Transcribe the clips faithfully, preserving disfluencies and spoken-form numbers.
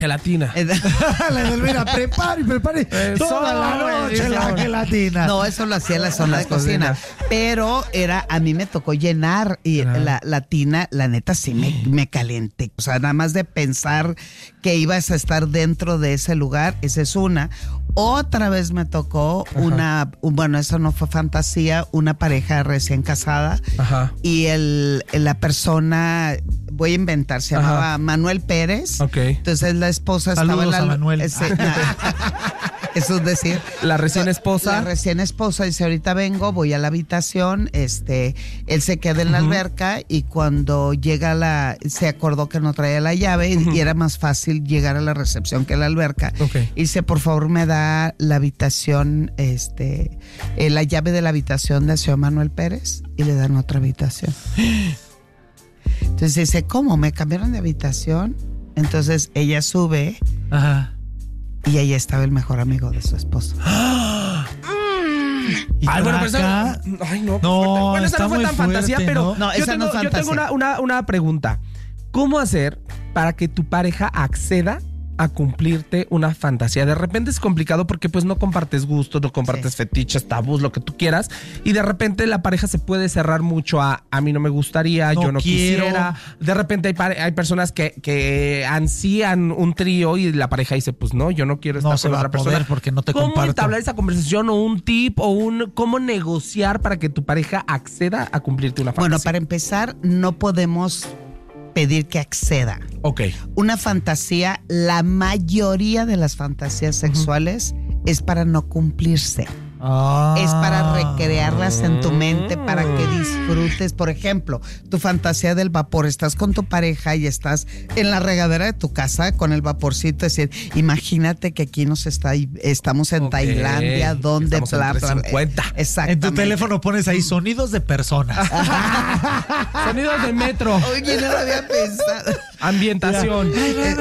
Gelatina. La Edelmira, prepare, prepare Eh, toda la sola, noche güey, la sola. gelatina. No, eso lo hacía en la zona de cocina. Pero era, a mí me tocó llenar y Claro. la, la tina, la neta, sí me, me calenté. O sea, nada más de pensar que ibas a estar dentro de ese lugar, esa es una. Otra vez me tocó una, un- bueno, eso no fue fantasía, una pareja recién casada. Ajá. Y el, la persona, voy a inventar, se Ajá. llamaba Manuel Pérez. Ok. Entonces la esposa Saludos estaba en la... a Manuel. ese- eso es decir... La recién esposa. La recién esposa dice, ahorita vengo, voy a la habitación, este, él se queda en la alberca y cuando llega la, se acordó que no traía la llave y, y era más fácil llegar a la recepción que a la alberca. Ok. Y dice, por favor me da la habitación, este, eh, la llave de la habitación del señor Manuel Pérez y le dan otra habitación. Entonces dice, ¿cómo? ¿Me cambiaron de habitación? Entonces ella sube Ajá. y ahí estaba el mejor amigo de su esposo. Y Ay, bueno, pero acá, esa, ay, no. qué No, fuerte. Bueno, esa está no fue muy tan fantasía, fuerte, pero ¿no? No, yo esa tengo, no es yo tengo fantasía. una, una, una pregunta. ¿Cómo hacer para que tu pareja acceda a cumplirte una fantasía? De repente es complicado porque pues no compartes gustos, no compartes Sí. fetiches, tabús, lo que tú quieras, y de repente la pareja se puede cerrar mucho a a mí no me gustaría, No yo no quiero. quisiera. De repente hay, pare- hay personas que, que ansían un trío y la pareja dice pues no, yo no quiero estar no se con va otra a poder persona. porque no te ¿Cómo comparto. entablar esa conversación o un tip o un cómo negociar para que tu pareja acceda a cumplirte una fantasía? Bueno, para empezar, no podemos pedir que acceda. Ok. Una fantasía, la mayoría de las fantasías sexuales es para no cumplirse. Ah. Es para recrearlas en tu mente, para que disfrutes. Por ejemplo, tu fantasía del vapor. Estás con tu pareja y estás en la regadera de tu casa con el vaporcito. Es decir, imagínate que aquí nos está, estamos en Ok. Bailandia, donde Estamos en trescientos cincuenta. Exactamente. En tu teléfono pones ahí sonidos de personas. Sonidos de metro. Oye, no lo había pensado. Ambientación.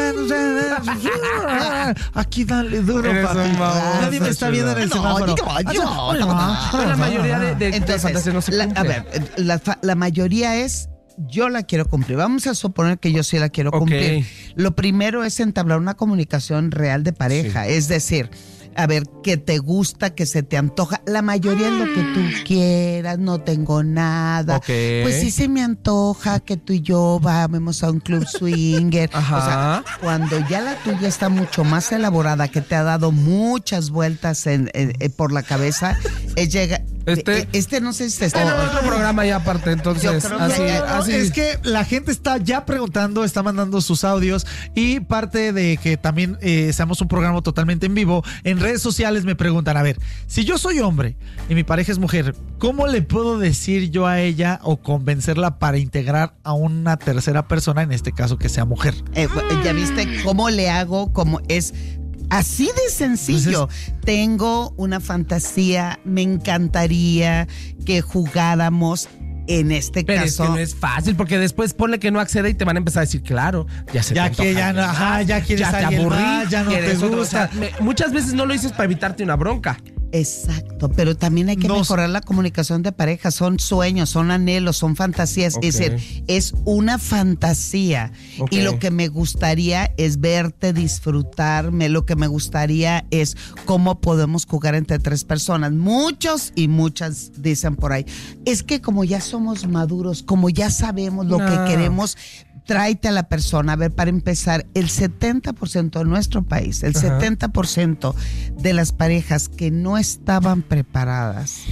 Aquí dale duro, Eres papi. un baboso, Nadie me está viendo en el No, semáforo. yo, yo, Pero la mayoría de, de, de Entonces, fantasías no se la- cumplen. a ver, la, fa- la mayoría es yo la quiero cumplir. Vamos a suponer que yo sí la quiero Ok. cumplir. Lo primero es entablar una comunicación real de pareja, es decir, a ver, que te gusta, que se te antoja. La mayoría es lo que tú quieras, no tengo nada. Ok. Pues sí se me antoja que tú y yo vamos a un club swinger. Ajá. O sea, cuando ya la tuya está mucho más elaborada, que te ha dado muchas vueltas en, en- en- por la cabeza, es llega, Este- eh, este no sé si se Este no es está... otro programa ya aparte, entonces Yo creo que así, ya- No, así. es que la gente está ya preguntando, está mandando sus audios y parte de que también eh, seamos un programa totalmente en vivo, en redes sociales me preguntan, a ver, si yo soy hombre y mi pareja es mujer, ¿cómo le puedo decir yo a ella o convencerla para integrar a una tercera persona, en este caso que sea mujer? Eh, ya viste cómo le hago, cómo es así de sencillo. Tengo una fantasía, me encantaría que jugáramos. En este Pero es caso, que no es fácil, porque después ponle que no accede y te van a empezar a decir, claro, ya se Ya te que antoja ya no- alguien ajá, más, ya quieres te a alguien aburrí, más, ya no te quieres otro. gusta. O sea, me- muchas veces no lo dices para evitarte una bronca. exacto, pero también hay que No mejorar la comunicación de pareja. Son sueños, son anhelos, son fantasías. Ok. Es decir, es una fantasía. Ok. Y lo que me gustaría es verte disfrutarme. Lo que me gustaría es cómo podemos jugar entre tres personas. Muchos y muchas dicen por ahí, es que como ya somos maduros, como ya sabemos lo No. que queremos, tráete a la persona. A ver, para empezar, el setenta por ciento de nuestro país, el Ajá. setenta por ciento de las parejas que no estaban preparadas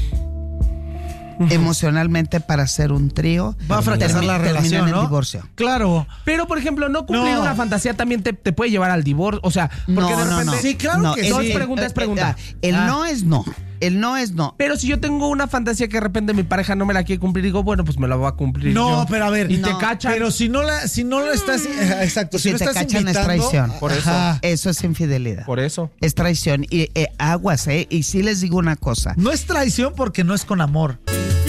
emocionalmente para hacer un trío, Va a fracasar termi- la terminan relación, en ¿no? divorcio. Claro. Pero, por ejemplo, no cumplir No. una fantasía también te, te puede llevar al divorcio. O sea, porque No, de no, repente. no. Sí, claro No, que el- No, sí. es pregunta, es eh, pregunta. eh, El Ah. no es no. El no es no. Pero si yo tengo una fantasía que de repente mi pareja no me la quiere cumplir, digo, bueno, pues me la voy a cumplir. No, yo. pero a ver. Y te No. cachan. Pero si no la, si no lo estás, eh, exacto, si, Si no te estás cachan es invitando, traición. Por eso. Ajá. Eso es infidelidad. Por eso. Es traición. Y eh, aguas, ¿eh? Y sí les digo una cosa. No es traición porque no es con amor.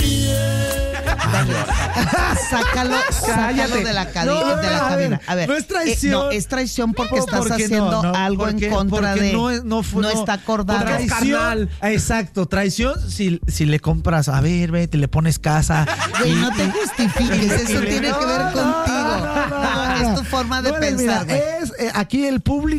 Sácalo, sácalo Cállate. de la, cadi- No, de la a ver, cabina. A ver, no es traición. eh, no, es traición porque No, estás porque no, haciendo no, algo porque- en contra porque de. No, es- no, fue- no está acordado. Porque es Traición, carnal. exacto, traición si, si le compras, a ver, vete, le pones casa. Güey, no te justifiques, eso tiene que ver No, no, contigo. no, no, no, No, no. es tu forma de No, Edelmira, pensar, güey. Es, eh, aquí el público